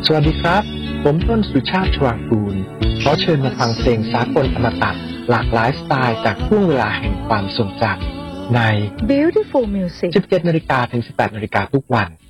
สวัสดีครับผมต้นสุชาติชวางกูลขอเชิญมาฟังเพลงสากลอมตะหลากหลายสไตล์จากช่วงเวลาแห่งความทรงจำใน Beautiful Music 17 นาฬิกาถึง 18 นาฬิกาทุกวัน